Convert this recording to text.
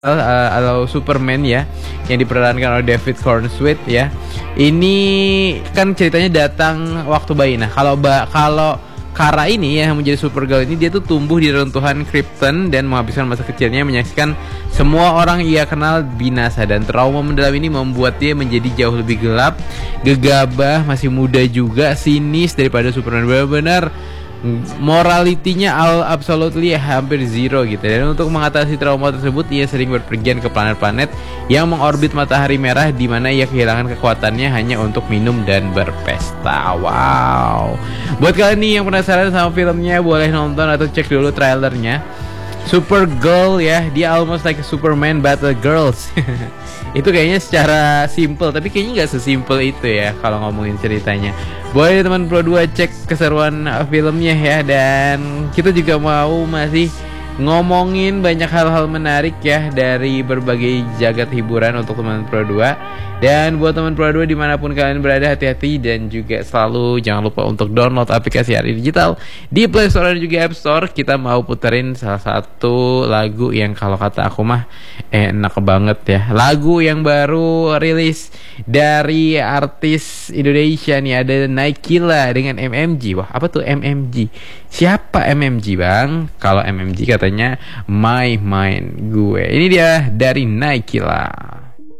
atau Superman ya, yang diperankan oleh David Cornsweet ya. Ini kan ceritanya datang waktu bayi. Nah, kalau Kara ini ya, yang menjadi Supergirl ini, dia tuh tumbuh di reruntuhan Krypton dan menghabiskan masa kecilnya menyaksikan semua orang ia kenal binasa, dan trauma mendalam ini membuat dia menjadi jauh lebih gelap, gegabah, masih muda juga, sinis daripada Superman. Benar-benar moralitinya absolutely hampir zero gitu. Dan untuk mengatasi trauma tersebut, ia sering berpergian ke planet-planet yang mengorbit matahari merah, di mana ia kehilangan kekuatannya hanya untuk minum dan berpesta. Wow. Buat kalian nih yang penasaran sama filmnya, boleh nonton atau cek dulu trailernya. Supergirl ya, dia almost like a Superman battle girls. Itu kayaknya secara simple, tapi kayaknya nggak sesimpel itu ya kalau ngomongin ceritanya. Boleh teman Pro 2 cek keseruan filmnya ya. Dan kita juga mau masih ngomongin banyak hal-hal menarik ya dari berbagai jagat hiburan untuk teman Pro 2. Dan buat teman Pro 2 dimanapun kalian berada, hati-hati dan juga selalu jangan lupa untuk download aplikasi Hari Digital di Play Store dan juga App Store. Kita mau puterin salah satu lagu yang kalau kata aku mah enak banget ya. Lagu yang baru rilis dari artis Indonesia nih, ada Naikila dengan MMG. Wah, apa tuh MMG? Siapa MMG bang? Kalau MMG katanya My Mind Gue. Ini dia dari Naikila.